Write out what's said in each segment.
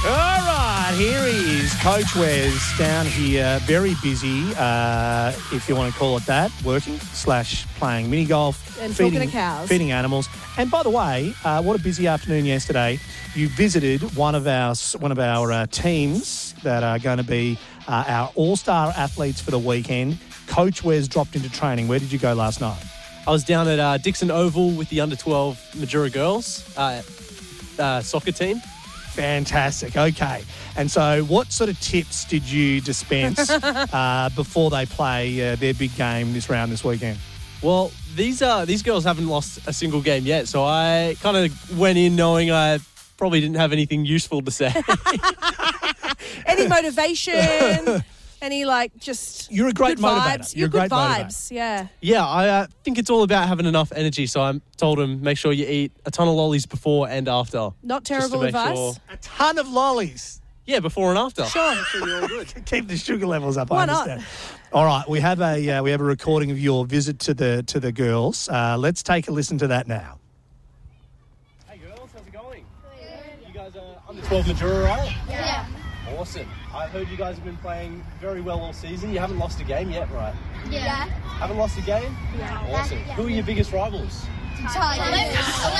All right, here he is, Coach Wes, down here, very busy, if you want to call it that, working / playing mini golf, and talking to cows, feeding animals. And by the way, what a busy afternoon yesterday. You visited one of our teams that are going to be our all-star athletes for the weekend. Coach Wes dropped into training. Where did you go last night? I was down at Dixon Oval with the under-12 Majura girls soccer team. Fantastic. Okay. And so what sort of tips did you dispense before they play their big game this weekend? Well, these girls haven't lost a single game yet, so I kind of went in knowing I probably didn't have anything useful to say. Any motivation? Any, just You're a great good motivator. Vibes. You're a good great vibes, motivator. yeah. Yeah, I think it's all about having enough energy, so I told them, make sure you eat a ton of lollies before and after. Not terrible advice. Sure. A ton of lollies. Yeah, before and after. Sure. You're all good. Keep the sugar levels up. Why I understand. All right, we have a recording of your visit to the girls. Let's take a listen to that now. Hey girls, how's it going? Good. You guys are under 12 Majura, right? Yeah. Awesome. I heard you guys have been playing very well all season. You haven't lost a game yet, right? Yeah. Haven't lost a game? Yeah. Awesome. Who are your biggest rivals? Olympic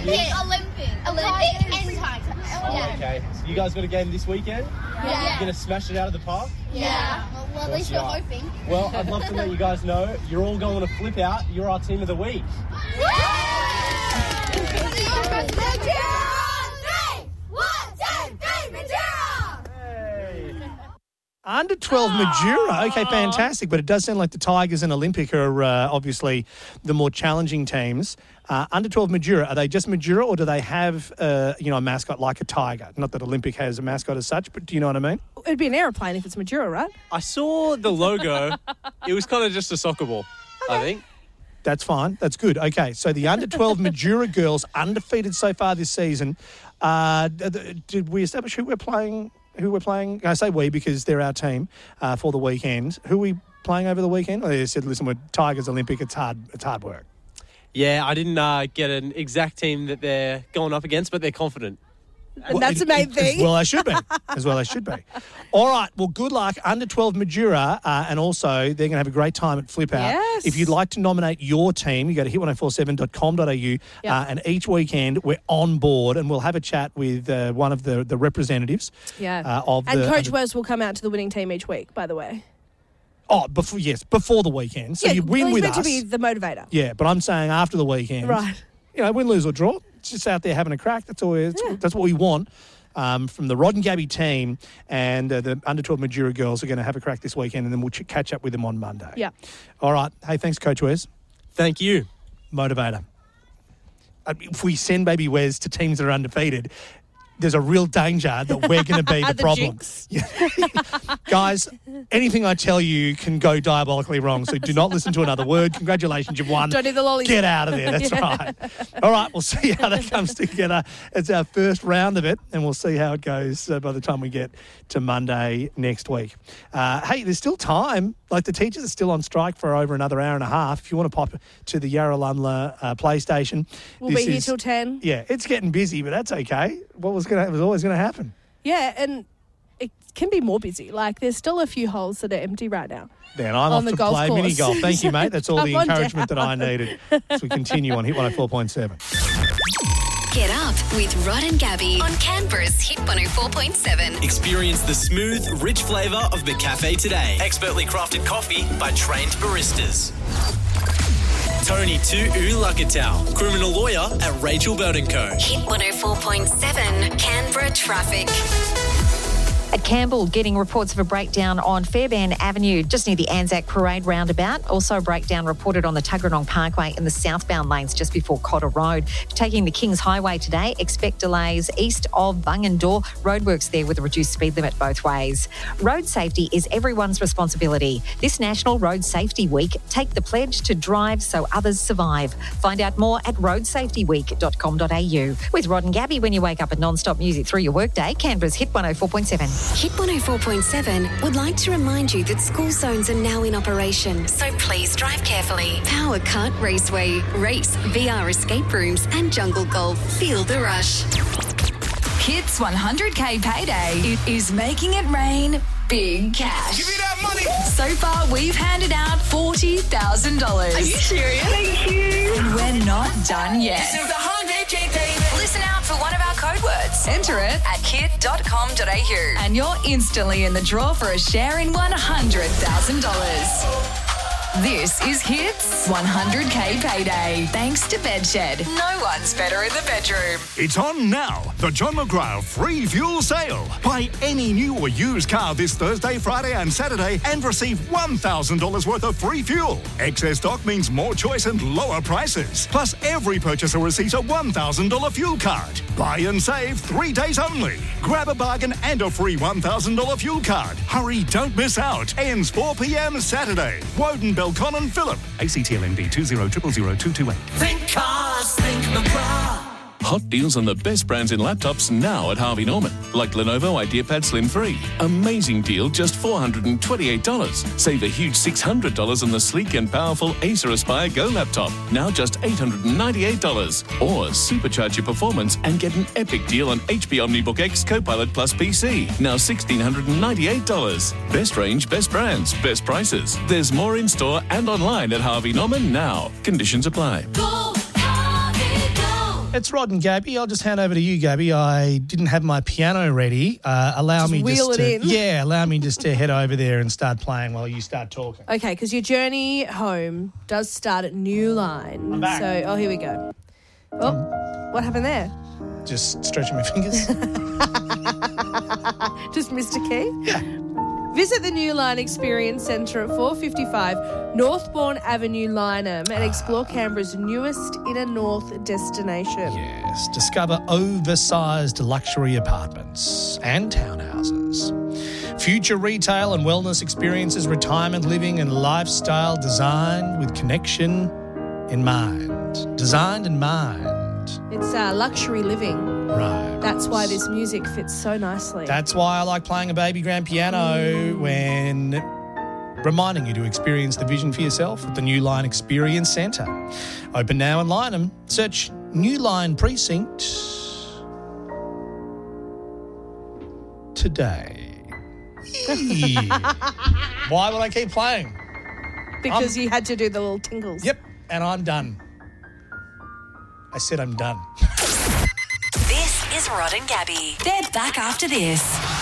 and Tigers. Oh, okay. So you guys got a game this weekend? Yeah. You're going to smash it out of the park? Yeah. Well, at least we're hoping. Well, I'd love to let you guys know you're all going to flip out. You're our team of the week. Under 12 Majura. Okay, fantastic. But it does sound like the Tigers and Olympic are obviously the more challenging teams. Under 12 Majura, are they just Majura or do they have a mascot like a tiger? Not that Olympic has a mascot as such, but do you know what I mean? It'd be an aeroplane if it's Majura, right? I saw the logo. It was kind of just a soccer ball, I think. That's fine. That's good. Okay, so the under 12 Majura girls undefeated so far this season. Did we establish who we're playing? I say we because they're our team for the weekend. Who are we playing over the weekend? They said, listen, we're Tigers Olympic. It's hard work. Yeah, I didn't get an exact team that they're going up against, but they're confident. And that's the main thing. As well they should be. All right. Well, good luck. Under 12 Majura. And also, they're going to have a great time at Flip Out. Yes. If you'd like to nominate your team, you go to hit1047.com.au. Yep. And each weekend, we're on board and we'll have a chat with one of the representatives. Yeah. And Coach Wes will come out to the winning team each week, by the way. Oh, before the weekend. So you win with us. He's meant to be the motivator. Yeah, but I'm saying after the weekend. Right. Win, lose or draw. It's just out there having a crack. That's all. That's what we want from the Rod and Gabby team. And the under 12 Majura girls are going to have a crack this weekend, and then we'll catch up with them on Monday. Yeah. All right. Hey, thanks, Coach Wes. Thank you. Motivator. If we send baby Wes to teams that are undefeated, there's a real danger that we're going to be the problem. Guys, anything I tell you can go diabolically wrong, so do not listen to another word. Congratulations, you've won. Don't need the lollies. Get out of there, that's right. All right, we'll see how that comes together. It's our first round of it, and we'll see how it goes by the time we get to Monday next week. Hey, there's still time. The teachers are still on strike for over another hour and a half. If you want to pop to the Yarralumla PlayStation. We'll be here till 10. Yeah, it's getting busy, but that's okay. What was always going to happen. Yeah, and it can be more busy. There's still a few holes that are empty right now. Then I'm off to play mini golf. Thank you, mate. That's all the encouragement that I needed as we continue on Hit 104.7. Get up with Rod and Gabby on Canberra's Hit 104.7. Experience the smooth, rich flavour of McCafe today. Expertly crafted coffee by trained baristas. Tony Tu Lakatau, criminal lawyer at Rachel Burton Co. Hit 104.7 Canberra traffic. At Campbell, getting reports of a breakdown on Fairbairn Avenue, just near the Anzac Parade roundabout. Also a breakdown reported on the Tuggeranong Parkway in the southbound lanes just before Cotter Road. Taking the Kings Highway today, expect delays east of Bungendore. Roadworks there with a reduced speed limit both ways. Road safety is everyone's responsibility. This National Road Safety Week, take the pledge to drive so others survive. Find out more at roadsafetyweek.com.au. With Rod and Gabby when you wake up at non-stop music through your workday, Canberra's Hit 104.7. Hit 104.7 would like to remind you that school zones are now in operation, so please drive carefully. Power Kart Raceway, Race, VR escape rooms and jungle golf. Feel the rush. Hits 100K payday. It is making it rain big cash. Give me that money. So far, we've handed out $40,000. Are you serious? Thank you. And we're not done yet. This is the 100K payday. Listen out for one of our code words. Enter it at hit.com.au and you're instantly in the draw for a share in $100,000. This is Hits 100K payday. Thanks to Bedshed. No one's better in the bedroom. It's on now. The John McGrath free fuel sale. Buy any new or used car this Thursday, Friday and Saturday and receive $1,000 worth of free fuel. Excess stock means more choice and lower prices. Plus, every purchaser receives a $1,000 fuel card. Buy and save 3 days only. Grab a bargain and a free $1,000 fuel card. Hurry, don't miss out. Ends 4 p.m. Saturday. Woden, Belcon and Phillip. ACTLMD 2000228. Think cars, think McGrath. Hot deals on the best brands in laptops now at Harvey Norman. Like Lenovo IdeaPad Slim 3. Amazing deal, just $428. Save a huge $600 on the sleek and powerful Acer Aspire Go laptop. Now just $898. Or supercharge your performance and get an epic deal on HP OmniBook X Copilot Plus PC. Now $1,698. Best range, best brands, best prices. There's more in store and online at Harvey Norman now. Conditions apply. It's Rod and Gabby. I'll just hand over to you, Gabby. I didn't have my piano ready. Allow me just to head over there and start playing while you start talking. Okay, because your journey home does start at New Line. I'm back. So, here we go. Oh, what happened there? Just stretching my fingers. Just missed a key? Yeah. Visit the New Line Experience Centre at 455 Northbourne Avenue, Lyneham, and explore Canberra's newest inner north destination. Yes, discover oversized luxury apartments and townhouses. Future retail and wellness experiences, retirement living and lifestyle designed with connection in mind. Designed in mind. It's luxury living. Right. That's why this music fits so nicely. That's why I like playing a baby grand piano when reminding you to experience the vision for yourself at the New Line Experience Centre. Open now in Lyneham. Search New Line Precinct today. Why would I keep playing? Because you had to do the little tingles. Yep, and I'm done. I said I'm done. This is Rod and Gabby. They're back after this.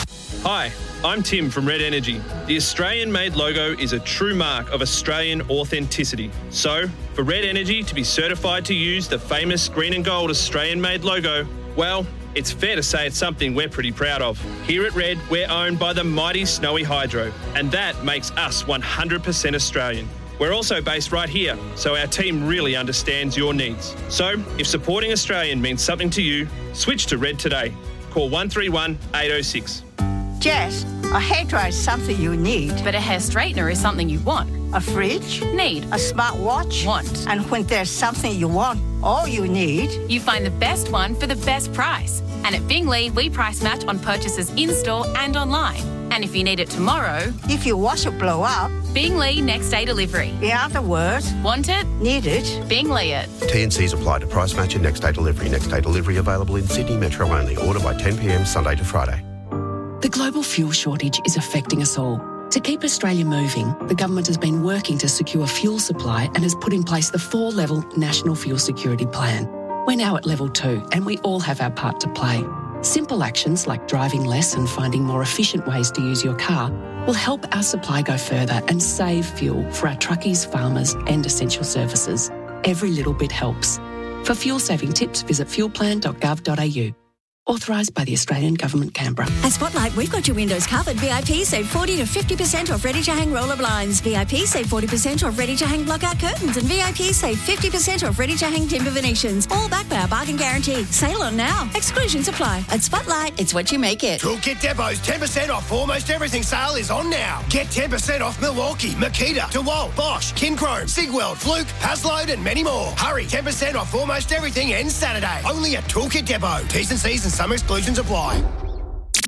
Hi, I'm Tim from Red Energy. The Australian-made logo is a true mark of Australian authenticity. So, for Red Energy to be certified to use the famous green and gold Australian-made logo, well, it's fair to say it's something we're pretty proud of. Here at Red, we're owned by the mighty Snowy Hydro, and that makes us 100% Australian. We're also based right here, so our team really understands your needs. So, if supporting Australian means something to you, switch to Red today. Call 131 806. Jess, a hairdryer is something you need. But a hair straightener is something you want. A fridge? Need. A smartwatch? Want. And when there's something you want, all you need... You find the best one for the best price. And at Bingley, we price match on purchases in-store and online. And if you need it tomorrow... If your washer blow up... Bingley next day delivery. In other words... Want it? Need it? Bingley it. T&Cs apply to price match and next day delivery. Next day delivery available in Sydney Metro only. Order by 10 p.m. Sunday to Friday. The global fuel shortage is affecting us all. To keep Australia moving, the government has been working to secure fuel supply and has put in place the 4-level National Fuel Security Plan. We're now at level 2 and we all have our part to play. Simple actions like driving less and finding more efficient ways to use your car will help our supply go further and save fuel for our truckies, farmers and essential services. Every little bit helps. For fuel-saving tips, visit fuelplan.gov.au. Authorised by the Australian Government, Canberra. At Spotlight, we've got your windows covered. VIP save 40 to 50% off ready-to-hang roller blinds. VIP save 40% off ready-to-hang block-out curtains. And VIP save 50% off ready-to-hang timber Venetians. All backed by our bargain guarantee. Sale on now. Exclusions apply. At Spotlight, it's what you make it. Toolkit Depot's 10% off almost everything sale is on now. Get 10% off Milwaukee, Makita, DeWalt, Bosch, Kinchrome, Sigweld, Fluke, Hasload and many more. Hurry, 10% off almost everything ends Saturday. Only at Toolkit Depot. T's and C's and some exclusions apply.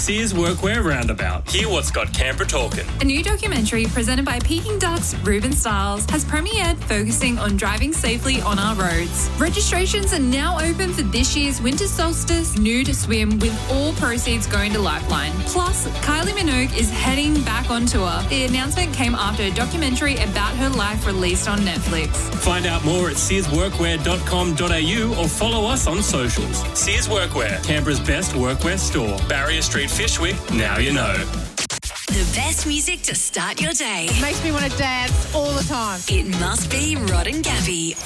Sears Workwear Roundabout. Hear what's got Canberra talking. A new documentary presented by Peking Duk's Ruben Stiles has premiered, focusing on driving safely on our roads. Registrations are now open for this year's Winter Solstice Nude Swim, with all proceeds going to Lifeline. Plus, Kylie Minogue is heading back on tour. The announcement came after a documentary about her life released on Netflix. Find out more at searsworkwear.com.au or follow us on socials. Sears Workwear, Canberra's best workwear store. Barrier Street, Fyshwick. Now you know. The best music to start your day. Makes me want to dance all the time. It must be Rod and Gabby.